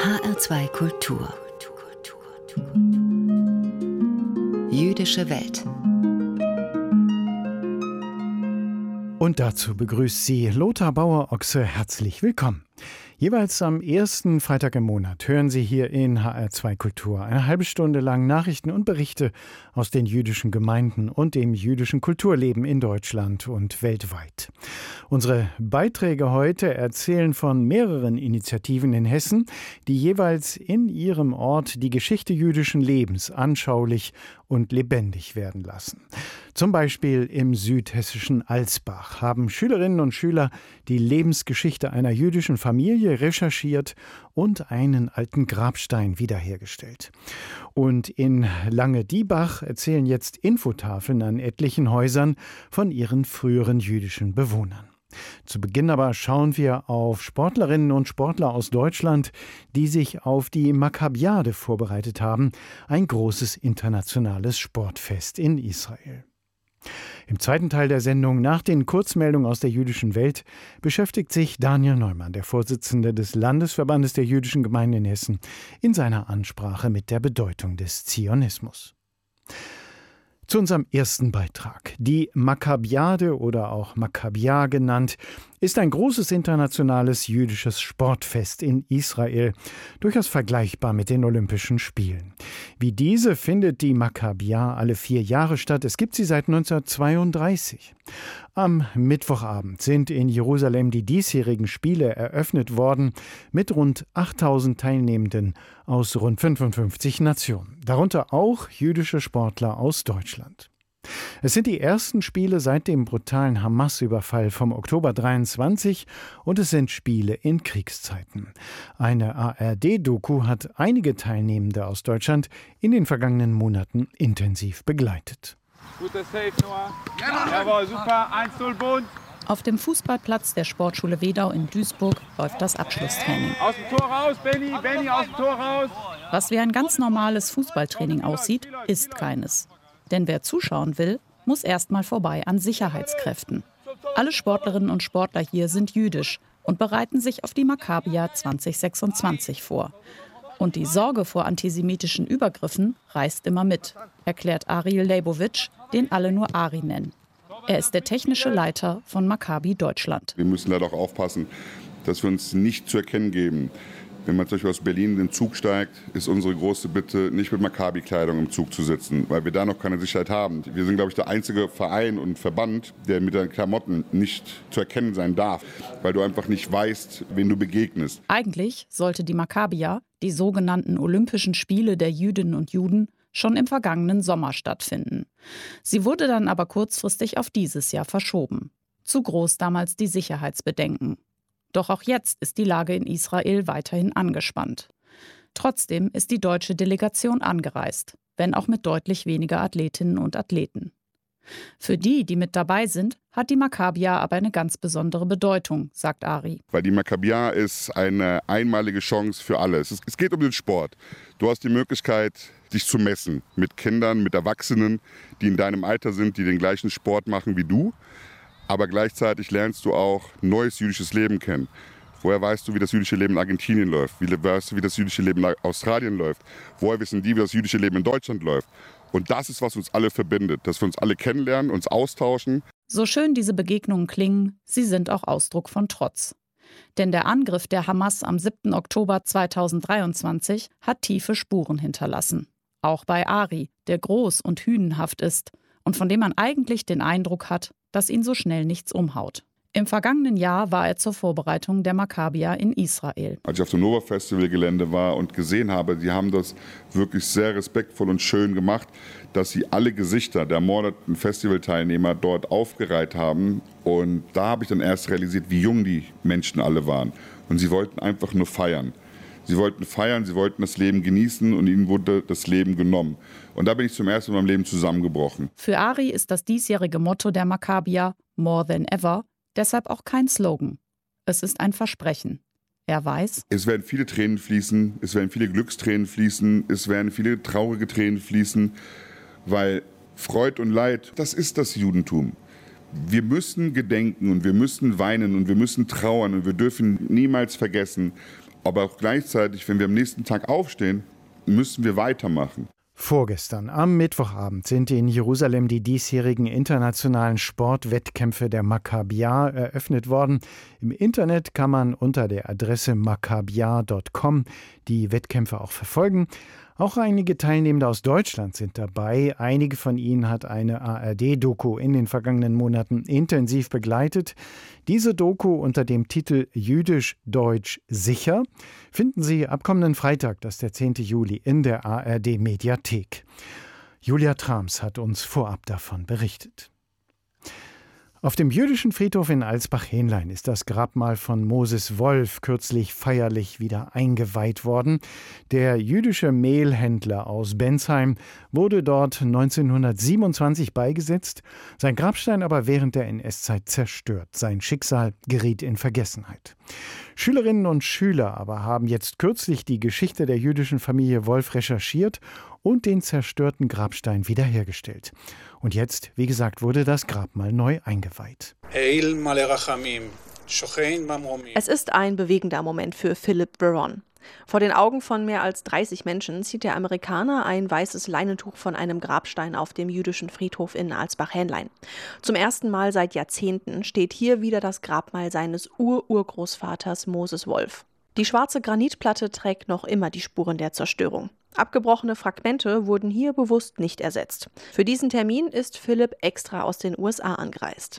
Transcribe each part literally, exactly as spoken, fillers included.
H R zwei Kultur. Jüdische Welt. Und dazu begrüßt Sie Lothar Bauer-Ochse herzlich willkommen. Jeweils am ersten Freitag im Monat hören Sie hier in H R zwei Kultur eine halbe Stunde lang Nachrichten und Berichte aus den jüdischen Gemeinden und dem jüdischen Kulturleben in Deutschland und weltweit. Unsere Beiträge heute erzählen von mehreren Initiativen in Hessen, die jeweils in ihrem Ort die Geschichte jüdischen Lebens anschaulich und lebendig werden lassen. Zum Beispiel im südhessischen Alsbach haben Schülerinnen und Schüler die Lebensgeschichte einer jüdischen Familie recherchiert und einen alten Grabstein wiederhergestellt. Und in Lange-Diebach erzählen jetzt Infotafeln an etlichen Häusern von ihren früheren jüdischen Bewohnern. Zu Beginn aber schauen wir auf Sportlerinnen und Sportler aus Deutschland, die sich auf die Makkabiade vorbereitet haben, ein großes internationales Sportfest in Israel. Im zweiten Teil der Sendung, nach den Kurzmeldungen aus der jüdischen Welt, beschäftigt sich Daniel Neumann, der Vorsitzende des Landesverbandes der jüdischen Gemeinden in Hessen, in seiner Ansprache mit der Bedeutung des Zionismus. Zu unserem ersten Beitrag. Die Makkabiade oder auch Makkabia genannt, ist ein großes internationales jüdisches Sportfest in Israel, durchaus vergleichbar mit den Olympischen Spielen. Wie diese findet die Makkabia alle vier Jahre statt. Es gibt sie seit neunzehnhundertzweiunddreißig. Am Mittwochabend sind in Jerusalem die diesjährigen Spiele eröffnet worden mit rund achttausend Teilnehmenden aus rund fünfundfünfzig Nationen, darunter auch jüdische Sportler aus Deutschland. Es sind die ersten Spiele seit dem brutalen Hamas-Überfall vom Oktober dreiundzwanzig und es sind Spiele in Kriegszeiten. Eine A R D-Doku hat einige Teilnehmende aus Deutschland in den vergangenen Monaten intensiv begleitet. Guter Safe, Noah. Jawohl, super. eins null Bund. Auf dem Fußballplatz der Sportschule Wedau in Duisburg läuft das Abschlusstraining. Aus dem Tor raus, Benny, Benny, aus dem Tor raus. Was wie ein ganz normales Fußballtraining aussieht, ist keines. Denn wer zuschauen will, muss erst mal vorbei an Sicherheitskräften. Alle Sportlerinnen und Sportler hier sind jüdisch und bereiten sich auf die Makkabia zwanzig sechsundzwanzig vor. Und die Sorge vor antisemitischen Übergriffen reißt immer mit, erklärt Ariel Leibowitsch, den alle nur Ari nennen. Er ist der technische Leiter von Maccabi Deutschland. Wir müssen da doch aufpassen, dass wir uns nicht zu erkennen geben. Wenn man zum Beispiel aus Berlin in den Zug steigt, ist unsere große Bitte, nicht mit Maccabi-Kleidung im Zug zu sitzen, weil wir da noch keine Sicherheit haben. Wir sind, glaube ich, der einzige Verein und Verband, der mit den Klamotten nicht zu erkennen sein darf, weil du einfach nicht weißt, wen du begegnest. Eigentlich sollte die Makkabia, die sogenannten Olympischen Spiele der Jüdinnen und Juden, schon im vergangenen Sommer stattfinden. Sie wurde dann aber kurzfristig auf dieses Jahr verschoben. Zu groß damals die Sicherheitsbedenken. Doch auch jetzt ist die Lage in Israel weiterhin angespannt. Trotzdem ist die deutsche Delegation angereist, wenn auch mit deutlich weniger Athletinnen und Athleten. Für die, die mit dabei sind, hat die Makkabia aber eine ganz besondere Bedeutung, sagt Ari. Weil die Makkabia ist eine einmalige Chance für alle. Es, ist, es geht um den Sport. Du hast die Möglichkeit, dich zu messen mit Kindern, mit Erwachsenen, die in deinem Alter sind, die den gleichen Sport machen wie du. Aber gleichzeitig lernst du auch neues jüdisches Leben kennen. Woher weißt du, wie das jüdische Leben in Argentinien läuft? Wie weißt du, wie das jüdische Leben in Australien läuft? Woher wissen die, wie das jüdische Leben in Deutschland läuft? Und das ist, was uns alle verbindet, dass wir uns alle kennenlernen, uns austauschen. So schön diese Begegnungen klingen, sie sind auch Ausdruck von Trotz. Denn der Angriff der Hamas am siebten Oktober zweitausenddreiundzwanzig hat tiefe Spuren hinterlassen. Auch bei Ari, der groß und hünenhaft ist und von dem man eigentlich den Eindruck hat, dass ihn so schnell nichts umhaut. Im vergangenen Jahr war er zur Vorbereitung der Makkabia in Israel. Als ich auf dem Nova-Festival-Gelände war und gesehen habe, die haben das wirklich sehr respektvoll und schön gemacht, dass sie alle Gesichter der ermordeten Festivalteilnehmer dort aufgereiht haben. Und da habe ich dann erst realisiert, wie jung die Menschen alle waren. Und sie wollten einfach nur feiern. Sie wollten feiern, sie wollten das Leben genießen und ihnen wurde das Leben genommen. Und da bin ich zum ersten Mal in meinem Leben zusammengebrochen. Für Ari ist das diesjährige Motto der Makkabia More Than Ever deshalb auch kein Slogan. Es ist ein Versprechen. Er weiß, es werden viele Tränen fließen, es werden viele Glückstränen fließen, es werden viele traurige Tränen fließen, weil Freud und Leid, das ist das Judentum. Wir müssen gedenken und wir müssen weinen und wir müssen trauern und wir dürfen niemals vergessen, Aber auch gleichzeitig, wenn wir am nächsten Tag aufstehen, müssen wir weitermachen. Vorgestern, am Mittwochabend, sind in Jerusalem die diesjährigen internationalen Sportwettkämpfe der Makkabia eröffnet worden. Im Internet kann man unter der Adresse makkabia punkt com die Wettkämpfe auch verfolgen. Auch einige Teilnehmende aus Deutschland sind dabei. Einige von ihnen hat eine A R D-Doku in den vergangenen Monaten intensiv begleitet. Diese Doku unter dem Titel Jüdisch-Deutsch sicher finden Sie ab kommenden Freitag, das ist der zehnten Juli, in der A R D-Mediathek. Julia Trams hat uns vorab davon berichtet. Auf dem jüdischen Friedhof in Alsbach-Hähnlein ist das Grabmal von Moses Wolf kürzlich feierlich wieder eingeweiht worden. Der jüdische Mehlhändler aus Bensheim wurde dort neunzehnhundertsiebenundzwanzig beigesetzt, sein Grabstein aber während der N S-Zeit zerstört. Sein Schicksal geriet in Vergessenheit. Schülerinnen und Schüler aber haben jetzt kürzlich die Geschichte der jüdischen Familie Wolf recherchiert und den zerstörten Grabstein wiederhergestellt. Und jetzt, wie gesagt, wurde das Grabmal neu eingeweiht. Es ist ein bewegender Moment für Philip Veron. Vor den Augen von mehr als dreißig Menschen zieht der Amerikaner ein weißes Leinentuch von einem Grabstein auf dem jüdischen Friedhof in Alsbach-Hähnlein. Zum ersten Mal seit Jahrzehnten steht hier wieder das Grabmal seines Ur-Urgroßvaters Moses Wolf. Die schwarze Granitplatte trägt noch immer die Spuren der Zerstörung. Abgebrochene Fragmente wurden hier bewusst nicht ersetzt. Für diesen Termin ist Philipp extra aus den U S A angereist.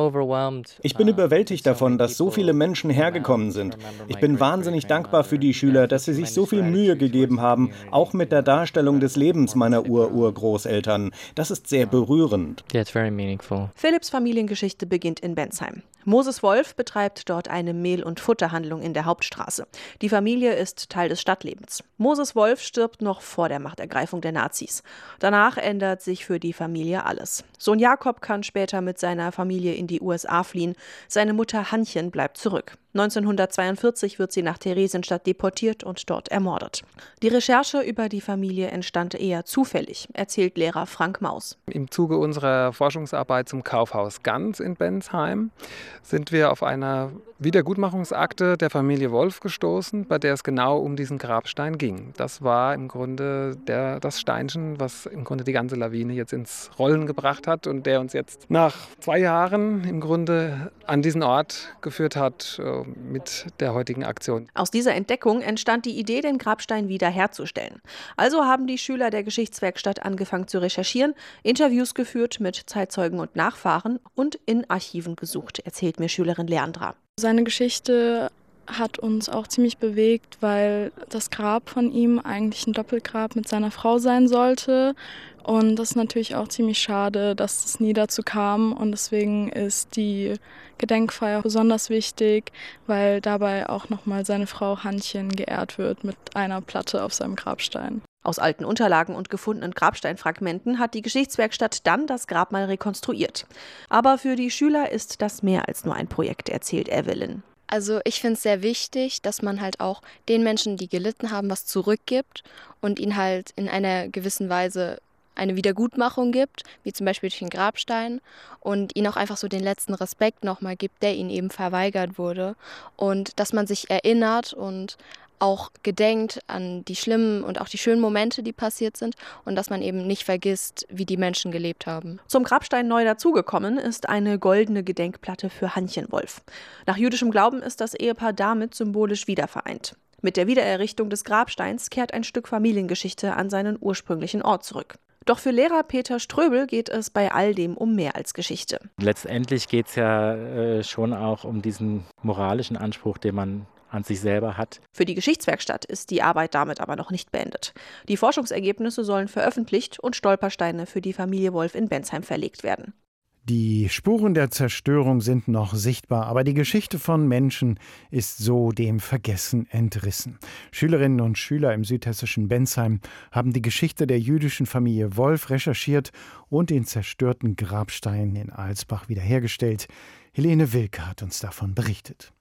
Ich bin überwältigt davon, dass so viele Menschen hergekommen sind. Ich bin wahnsinnig dankbar für die Schüler, dass sie sich so viel Mühe gegeben haben, auch mit der Darstellung des Lebens meiner Ur-Urgroßeltern. Das ist sehr berührend. Philipps Familiengeschichte beginnt in Bensheim. Moses Wolf betreibt dort eine Mehl- und Futterhandlung in der Hauptstraße. Die Familie ist Teil des Stadtlebens. Moses Wolf stirbt noch vor der Machtergreifung der Nazis. Danach ändert sich für die Familie alles. Sohn Jakob kann später mit seiner Familie in die U S A fliehen. Seine Mutter Hannchen bleibt zurück. neunzehnhundertzweiundvierzig wird sie nach Theresienstadt deportiert und dort ermordet. Die Recherche über die Familie entstand eher zufällig, erzählt Lehrer Frank Maus. Im Zuge unserer Forschungsarbeit zum Kaufhaus Ganz in Bensheim sind wir auf eine Wiedergutmachungsakte der Familie Wolf gestoßen, bei der es genau um diesen Grabstein ging. Das war im Grunde der, das Steinchen, was im Grunde die ganze Lawine jetzt ins Rollen gebracht hat und der uns jetzt nach zwei Jahren im Grunde an diesen Ort geführt hat äh, mit der heutigen Aktion. Aus dieser Entdeckung entstand die Idee, den Grabstein wiederherzustellen. Also haben die Schüler der Geschichtswerkstatt angefangen zu recherchieren, Interviews geführt mit Zeitzeugen und Nachfahren und in Archiven gesucht, erzählt mir Schülerin Leandra. Seine Geschichte hat uns auch ziemlich bewegt, weil das Grab von ihm eigentlich ein Doppelgrab mit seiner Frau sein sollte. Und das ist natürlich auch ziemlich schade, dass es nie dazu kam. Und deswegen ist die Gedenkfeier besonders wichtig, weil dabei auch nochmal seine Frau Hannchen geehrt wird mit einer Platte auf seinem Grabstein. Aus alten Unterlagen und gefundenen Grabsteinfragmenten hat die Geschichtswerkstatt dann das Grabmal rekonstruiert. Aber für die Schüler ist das mehr als nur ein Projekt, erzählt Evelyn. Also ich finde es sehr wichtig, dass man halt auch den Menschen, die gelitten haben, was zurückgibt und ihnen halt in einer gewissen Weise eine Wiedergutmachung gibt, wie zum Beispiel durch den Grabstein, und ihnen auch einfach so den letzten Respekt nochmal gibt, der ihnen eben verweigert wurde. Und dass man sich erinnert und auch gedenkt an die schlimmen und auch die schönen Momente, die passiert sind, und dass man eben nicht vergisst, wie die Menschen gelebt haben. Zum Grabstein neu dazugekommen ist eine goldene Gedenkplatte für Hannchen Wolf. Nach jüdischem Glauben ist das Ehepaar damit symbolisch wiedervereint. Mit der Wiedererrichtung des Grabsteins kehrt ein Stück Familiengeschichte an seinen ursprünglichen Ort zurück. Doch für Lehrer Peter Ströbel geht es bei all dem um mehr als Geschichte. Letztendlich geht es ja äh, schon auch um diesen moralischen Anspruch, den man an sich selber hat. Für die Geschichtswerkstatt ist die Arbeit damit aber noch nicht beendet. Die Forschungsergebnisse sollen veröffentlicht und Stolpersteine für die Familie Wolf in Bensheim verlegt werden. Die Spuren der Zerstörung sind noch sichtbar, aber die Geschichte von Menschen ist so dem Vergessen entrissen. Schülerinnen und Schüler im südhessischen Bensheim haben die Geschichte der jüdischen Familie Wolf recherchiert und den zerstörten Grabstein in Alsbach wiederhergestellt. Helene Wilke hat uns davon berichtet.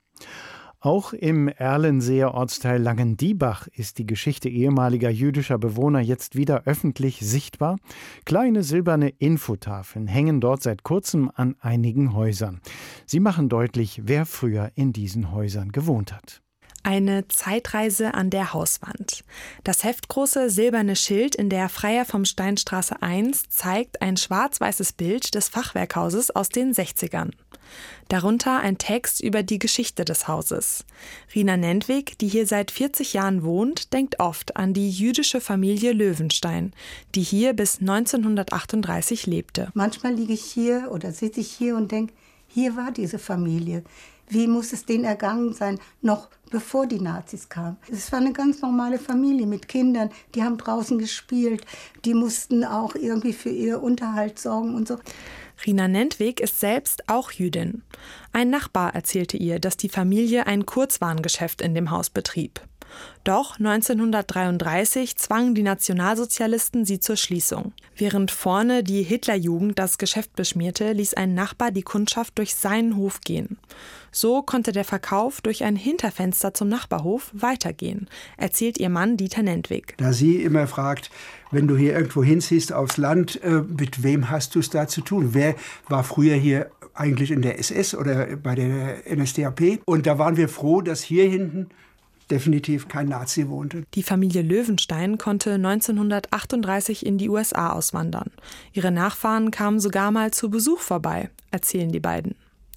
Auch im Erlenseer Ortsteil Langendiebach ist die Geschichte ehemaliger jüdischer Bewohner jetzt wieder öffentlich sichtbar. Kleine silberne Infotafeln hängen dort seit kurzem an einigen Häusern. Sie machen deutlich, wer früher in diesen Häusern gewohnt hat. Eine Zeitreise an der Hauswand. Das heftgroße silberne Schild in der Freiherr vom Steinstraße eins zeigt ein schwarz-weißes Bild des Fachwerkhauses aus den sechzigern. Darunter ein Text über die Geschichte des Hauses. Rina Nentwig, die hier seit vierzig Jahren wohnt, denkt oft an die jüdische Familie Löwenstein, die hier bis neunzehnhundertachtunddreißig lebte. Manchmal liege ich hier oder sitze ich hier und denke, hier war diese Familie. Wie muss es denen ergangen sein, noch bevor die Nazis kamen? Es war eine ganz normale Familie mit Kindern, die haben draußen gespielt, die mussten auch irgendwie für ihr Unterhalt sorgen und so. Rina Nentwig ist selbst auch Jüdin. Ein Nachbar erzählte ihr, dass die Familie ein Kurzwarengeschäft in dem Haus betrieb. Doch neunzehnhundertdreiunddreißig zwangen die Nationalsozialisten sie zur Schließung. Während vorne die Hitlerjugend das Geschäft beschmierte, ließ ein Nachbar die Kundschaft durch seinen Hof gehen. So konnte der Verkauf durch ein Hinterfenster zum Nachbarhof weitergehen, erzählt ihr Mann Dieter Nentwig. Da sie immer fragt, wenn du hier irgendwo hinziehst aufs Land, äh, mit wem hast du es da zu tun? Wer war früher hier eigentlich in der S S oder bei der N S D A P? Und da waren wir froh, dass hier hinten definitiv kein Nazi wohnte. Die Familie Löwenstein konnte neunzehnhundertachtunddreißig in die U S A auswandern. Ihre Nachfahren kamen sogar mal zu Besuch vorbei, erzählen die beiden.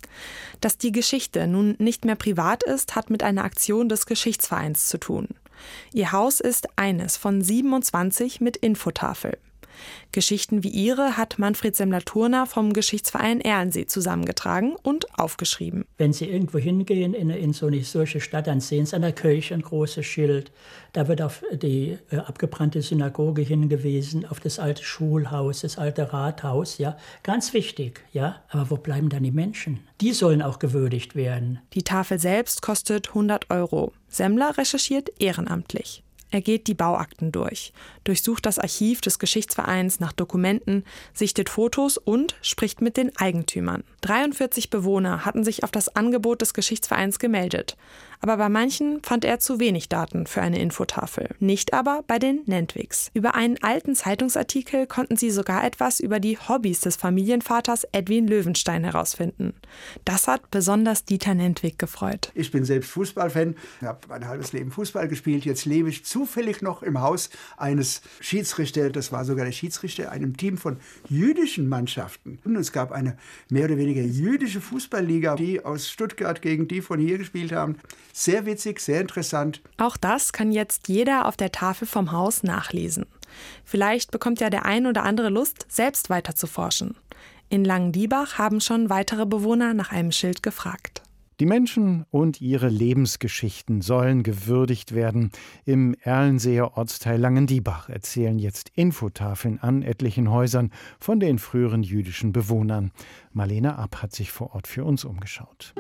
Dass die Geschichte nun nicht mehr privat ist, hat mit einer Aktion des Geschichtsvereins zu tun. Ihr Haus ist eines von siebenundzwanzig mit Infotafel. Geschichten wie ihre hat Manfred Semmler-Turner vom Geschichtsverein Erlensee zusammengetragen und aufgeschrieben. Wenn Sie irgendwo hingehen in, in so eine solche Stadt, dann sehen Sie an der Kirche ein großes Schild. Da wird auf die äh, abgebrannte Synagoge hingewiesen, auf das alte Schulhaus, das alte Rathaus. Ja, ganz wichtig. Ja, aber wo bleiben dann die Menschen? Die sollen auch gewürdigt werden. Die Tafel selbst kostet hundert Euro. Semmler recherchiert ehrenamtlich. Er geht die Bauakten durch, durchsucht das Archiv des Geschichtsvereins nach Dokumenten, sichtet Fotos und spricht mit den Eigentümern. dreiundvierzig Bewohner hatten sich auf das Angebot des Geschichtsvereins gemeldet. Aber bei manchen fand er zu wenig Daten für eine Infotafel. Nicht aber bei den Nentwigs. Über einen alten Zeitungsartikel konnten sie sogar etwas über die Hobbys des Familienvaters Edwin Löwenstein herausfinden. Das hat besonders Dieter Nentwig gefreut. Ich bin selbst Fußballfan, habe mein halbes Leben Fußball gespielt. Jetzt lebe ich zufällig noch im Haus eines Schiedsrichters, das war sogar der Schiedsrichter, einem Team von jüdischen Mannschaften. Und es gab eine mehr oder weniger jüdische Fußballliga, die aus Stuttgart gegen die von hier gespielt haben. Sehr witzig, sehr interessant. Auch das kann jetzt jeder auf der Tafel vom Haus nachlesen. Vielleicht bekommt ja der ein oder andere Lust, selbst weiter zu forschen. In Langendiebach haben schon weitere Bewohner nach einem Schild gefragt. Die Menschen und ihre Lebensgeschichten sollen gewürdigt werden. Im Erlenseer Ortsteil Langendiebach erzählen jetzt Infotafeln an etlichen Häusern von den früheren jüdischen Bewohnern. Marlene App hat sich vor Ort für uns umgeschaut.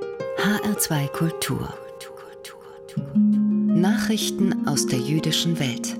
H R zwei Kultur. Nachrichten aus der jüdischen Welt.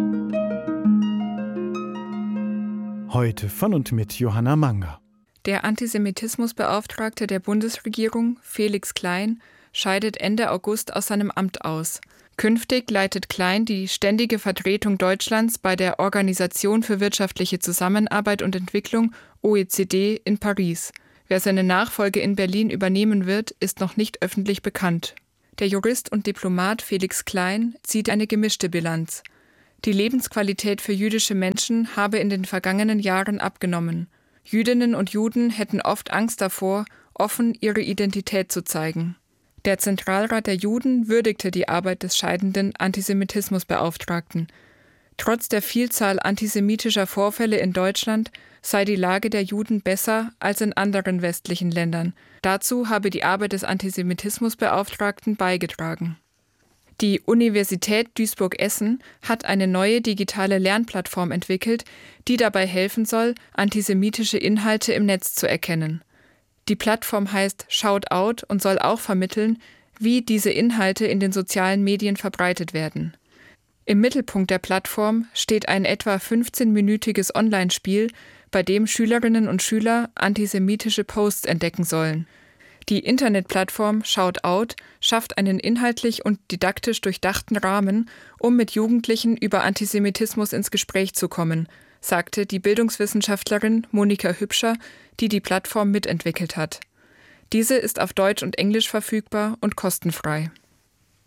Heute von und mit Johanna Manger. Der Antisemitismusbeauftragte der Bundesregierung, Felix Klein, scheidet Ende August aus seinem Amt aus. Künftig leitet Klein die ständige Vertretung Deutschlands bei der Organisation für wirtschaftliche Zusammenarbeit und Entwicklung O E C D in Paris. Wer seine Nachfolge in Berlin übernehmen wird, ist noch nicht öffentlich bekannt. Der Jurist und Diplomat Felix Klein zieht eine gemischte Bilanz. Die Lebensqualität für jüdische Menschen habe in den vergangenen Jahren abgenommen. Jüdinnen und Juden hätten oft Angst davor, offen ihre Identität zu zeigen. Der Zentralrat der Juden würdigte die Arbeit des scheidenden Antisemitismusbeauftragten. Trotz der Vielzahl antisemitischer Vorfälle in Deutschland sei die Lage der Juden besser als in anderen westlichen Ländern. Dazu habe die Arbeit des Antisemitismusbeauftragten beigetragen. Die Universität Duisburg-Essen hat eine neue digitale Lernplattform entwickelt, die dabei helfen soll, antisemitische Inhalte im Netz zu erkennen. Die Plattform heißt Shout Out und soll auch vermitteln, wie diese Inhalte in den sozialen Medien verbreitet werden. Im Mittelpunkt der Plattform steht ein etwa fünfzehnminütiges Online-Spiel, bei dem Schülerinnen und Schüler antisemitische Posts entdecken sollen. Die Internetplattform Shout Out schafft einen inhaltlich und didaktisch durchdachten Rahmen, um mit Jugendlichen über Antisemitismus ins Gespräch zu kommen, sagte die Bildungswissenschaftlerin Monika Hübscher, die die Plattform mitentwickelt hat. Diese ist auf Deutsch und Englisch verfügbar und kostenfrei.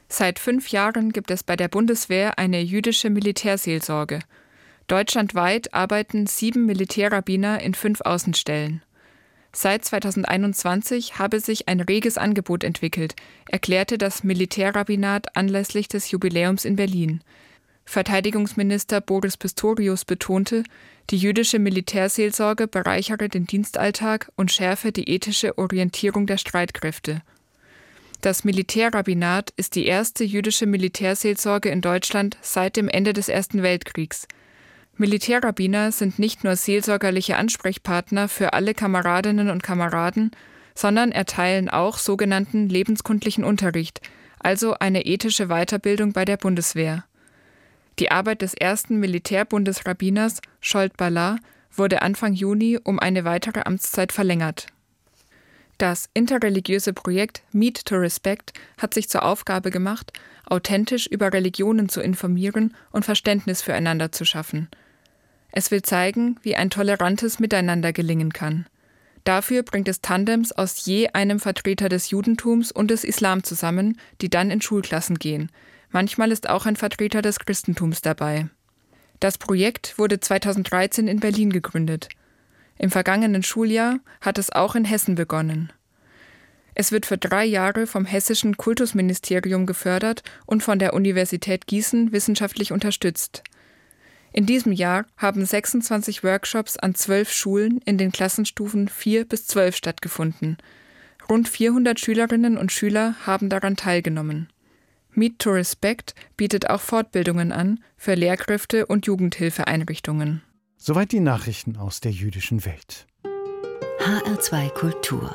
Seit fünf Jahren gibt es bei der Bundeswehr eine jüdische Militärseelsorge. Deutschlandweit arbeiten sieben Militärrabbiner in fünf Außenstellen. Seit zweitausendeinundzwanzig habe sich ein reges Angebot entwickelt, erklärte das Militärrabbinat anlässlich des Jubiläums in Berlin. Verteidigungsminister Boris Pistorius betonte, die jüdische Militärseelsorge bereichere den Dienstalltag und schärfe die ethische Orientierung der Streitkräfte. Das Militärrabbinat ist die erste jüdische Militärseelsorge in Deutschland seit dem Ende des Ersten Weltkriegs. Militärrabbiner sind nicht nur seelsorgerliche Ansprechpartner für alle Kameradinnen und Kameraden, sondern erteilen auch sogenannten lebenskundlichen Unterricht, also eine ethische Weiterbildung bei der Bundeswehr. Die Arbeit des ersten Militärbundesrabbiners, Scholt Ballard, wurde Anfang Juni um eine weitere Amtszeit verlängert. Das interreligiöse Projekt Meet to Respect hat sich zur Aufgabe gemacht, authentisch über Religionen zu informieren und Verständnis füreinander zu schaffen. Es will zeigen, wie ein tolerantes Miteinander gelingen kann. Dafür bringt es Tandems aus je einem Vertreter des Judentums und des Islam zusammen, die dann in Schulklassen gehen. Manchmal ist auch ein Vertreter des Christentums dabei. Das Projekt wurde zweitausenddreizehn in Berlin gegründet. Im vergangenen Schuljahr hat es auch in Hessen begonnen. Es wird für drei Jahre vom Hessischen Kultusministerium gefördert und von der Universität Gießen wissenschaftlich unterstützt. In diesem Jahr haben sechsundzwanzig Workshops an zwölf Schulen in den Klassenstufen vier bis zwölf stattgefunden. Rund vierhundert Schülerinnen und Schüler haben daran teilgenommen. Meet to Respect bietet auch Fortbildungen an für Lehrkräfte und Jugendhilfeeinrichtungen. Soweit die Nachrichten aus der jüdischen Welt. H R zwei Kultur.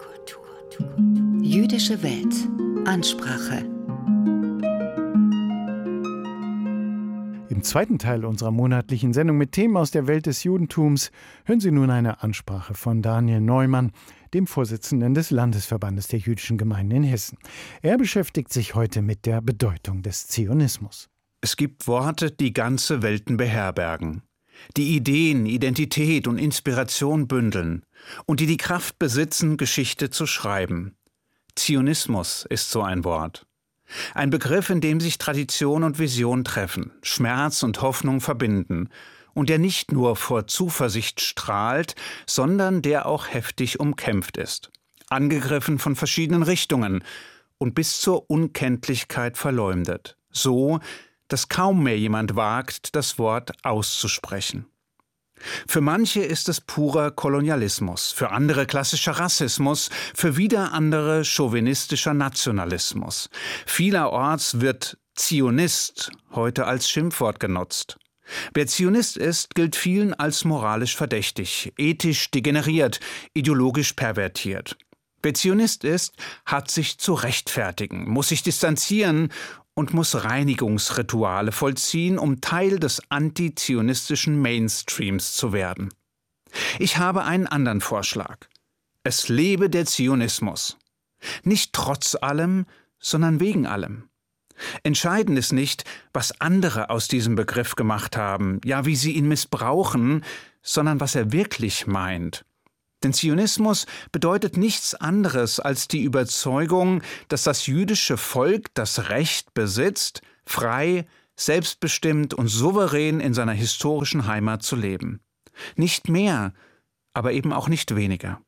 Jüdische Welt. Ansprache. Im zweiten Teil unserer monatlichen Sendung mit Themen aus der Welt des Judentums hören Sie nun eine Ansprache von Daniel Neumann, dem Vorsitzenden des Landesverbandes der jüdischen Gemeinden in Hessen. Er beschäftigt sich heute mit der Bedeutung des Zionismus. Es gibt Worte, die ganze Welten beherbergen, die Ideen, Identität und Inspiration bündeln und die die Kraft besitzen, Geschichte zu schreiben. Zionismus ist so ein Wort. Ein Begriff, in dem sich Tradition und Vision treffen, Schmerz und Hoffnung verbinden und der nicht nur vor Zuversicht strahlt, sondern der auch heftig umkämpft ist, angegriffen von verschiedenen Richtungen und bis zur Unkenntlichkeit verleumdet, so, dass kaum mehr jemand wagt, das Wort auszusprechen. Für manche ist es purer Kolonialismus, für andere klassischer Rassismus, für wieder andere chauvinistischer Nationalismus. Vielerorts wird Zionist heute als Schimpfwort genutzt. Wer Zionist ist, gilt vielen als moralisch verdächtig, ethisch degeneriert, ideologisch pervertiert. Wer Zionist ist, hat sich zu rechtfertigen, muss sich distanzieren und muss Reinigungsrituale vollziehen, um Teil des antizionistischen Mainstreams zu werden. Ich habe einen anderen Vorschlag. Es lebe der Zionismus. Nicht trotz allem, sondern wegen allem. Entscheidend ist nicht, was andere aus diesem Begriff gemacht haben, ja, wie sie ihn missbrauchen, sondern was er wirklich meint. Denn Zionismus bedeutet nichts anderes als die Überzeugung, dass das jüdische Volk das Recht besitzt, frei, selbstbestimmt und souverän in seiner historischen Heimat zu leben. Nicht mehr, aber eben auch nicht weniger.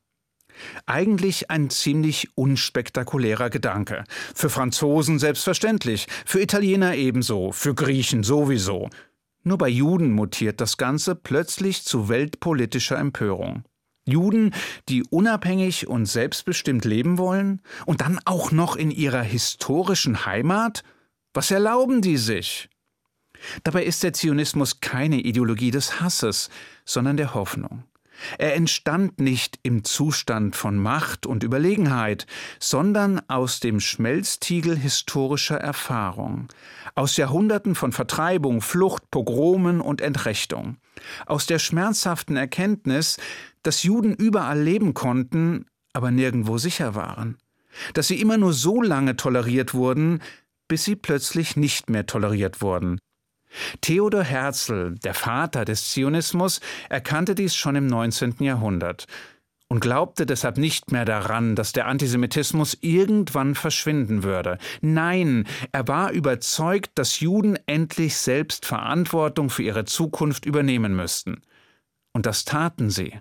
Eigentlich ein ziemlich unspektakulärer Gedanke. Für Franzosen selbstverständlich, für Italiener ebenso, für Griechen sowieso. Nur bei Juden mutiert das Ganze plötzlich zu weltpolitischer Empörung. Juden, die unabhängig und selbstbestimmt leben wollen und dann auch noch in ihrer historischen Heimat? Was erlauben die sich? Dabei ist der Zionismus keine Ideologie des Hasses, sondern der Hoffnung. Er entstand nicht im Zustand von Macht und Überlegenheit, sondern aus dem Schmelztiegel historischer Erfahrung, aus Jahrhunderten von Vertreibung, Flucht, Pogromen und Entrechtung, aus der schmerzhaften Erkenntnis, dass Juden überall leben konnten, aber nirgendwo sicher waren, dass sie immer nur so lange toleriert wurden, bis sie plötzlich nicht mehr toleriert wurden. Theodor Herzl, der Vater des Zionismus, erkannte dies schon im neunzehnten Jahrhundert. und glaubte deshalb nicht mehr daran, dass der Antisemitismus irgendwann verschwinden würde. Nein, er war überzeugt, dass Juden endlich selbst Verantwortung für ihre Zukunft übernehmen müssten. Und das taten sie.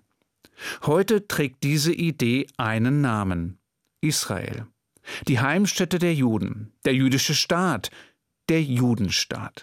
Heute trägt diese Idee einen Namen: Israel. Die Heimstätte der Juden, der jüdische Staat, der Judenstaat.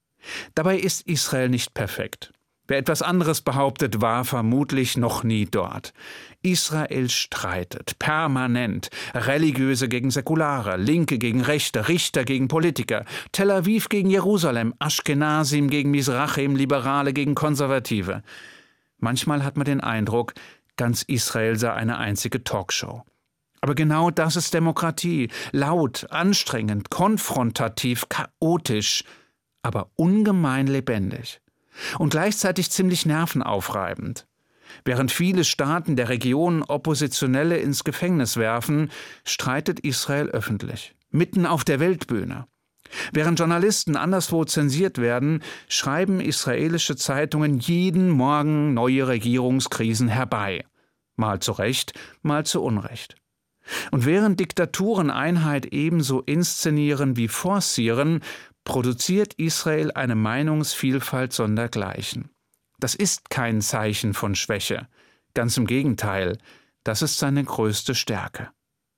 Dabei ist Israel nicht perfekt. Wer etwas anderes behauptet, war vermutlich noch nie dort. Israel streitet permanent. Religiöse gegen Säkulare, Linke gegen Rechte, Richter gegen Politiker, Tel Aviv gegen Jerusalem, Aschkenasim gegen Mizrachim, Liberale gegen Konservative. Manchmal hat man den Eindruck, ganz Israel sei eine einzige Talkshow. Aber genau das ist Demokratie. Laut, anstrengend, konfrontativ, chaotisch, aber ungemein lebendig. Und gleichzeitig ziemlich nervenaufreibend. Während viele Staaten der Region Oppositionelle ins Gefängnis werfen, streitet Israel öffentlich, mitten auf der Weltbühne. Während Journalisten anderswo zensiert werden, schreiben israelische Zeitungen jeden Morgen neue Regierungskrisen herbei. Mal zu Recht, mal zu Unrecht. Und während Diktaturen Einheit ebenso inszenieren wie forcieren, produziert Israel eine Meinungsvielfalt sondergleichen. Das ist kein Zeichen von Schwäche. Ganz im Gegenteil, das ist seine größte Stärke.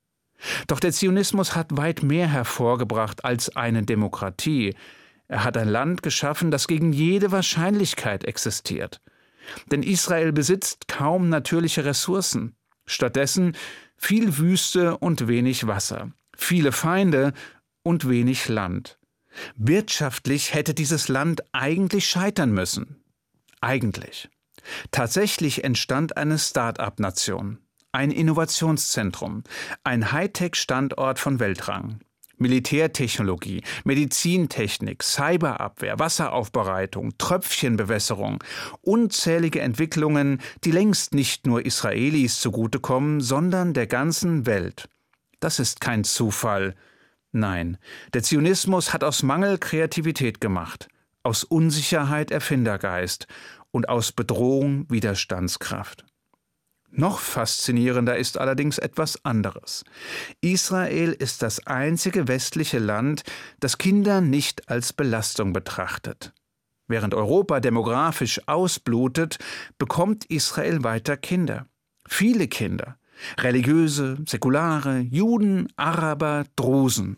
Doch der Zionismus hat weit mehr hervorgebracht als eine Demokratie. Er hat ein Land geschaffen, das gegen jede Wahrscheinlichkeit existiert. Denn Israel besitzt kaum natürliche Ressourcen. Stattdessen viel Wüste und wenig Wasser, viele Feinde und wenig Land. Wirtschaftlich hätte dieses Land eigentlich scheitern müssen. Eigentlich. Tatsächlich entstand eine Start-up-Nation, ein Innovationszentrum, ein Hightech-Standort von Weltrang. Militärtechnologie, Medizintechnik, Cyberabwehr, Wasseraufbereitung, Tröpfchenbewässerung, unzählige Entwicklungen, die längst nicht nur Israelis zugutekommen, sondern der ganzen Welt. Das ist kein Zufall. Nein, der Zionismus hat aus Mangel Kreativität gemacht, aus Unsicherheit Erfindergeist und aus Bedrohung Widerstandskraft. Noch faszinierender ist allerdings etwas anderes. Israel ist das einzige westliche Land, das Kinder nicht als Belastung betrachtet. Während Europa demografisch ausblutet, bekommt Israel weiter Kinder. Viele Kinder. Religiöse, säkulare, Juden, Araber, Drusen.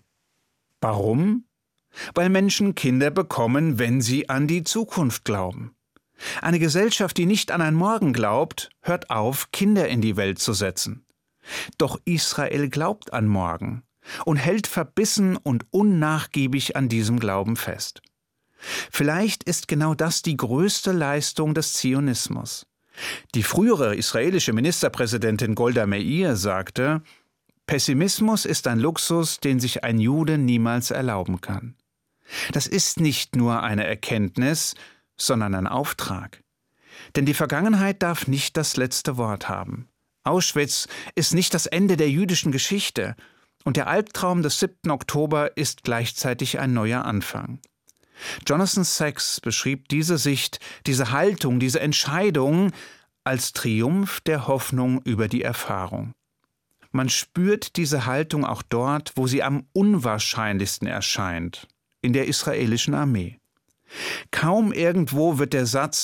Warum? Weil Menschen Kinder bekommen, wenn sie an die Zukunft glauben. Eine Gesellschaft, die nicht an ein Morgen glaubt, hört auf, Kinder in die Welt zu setzen. Doch Israel glaubt an morgen und hält verbissen und unnachgiebig an diesem Glauben fest. Vielleicht ist genau das die größte Leistung des Zionismus. Die frühere israelische Ministerpräsidentin Golda Meir sagte: Pessimismus ist ein Luxus, den sich ein Jude niemals erlauben kann. Das ist nicht nur eine Erkenntnis, sondern ein Auftrag. Denn die Vergangenheit darf nicht das letzte Wort haben. Auschwitz ist nicht das Ende der jüdischen Geschichte und der Albtraum des siebten Oktober ist gleichzeitig ein neuer Anfang. Jonathan Sacks beschrieb diese Sicht, diese Haltung, diese Entscheidung als Triumph der Hoffnung über die Erfahrung. Man spürt diese Haltung auch dort, wo sie am unwahrscheinlichsten erscheint, in der israelischen Armee. Kaum irgendwo wird der Satz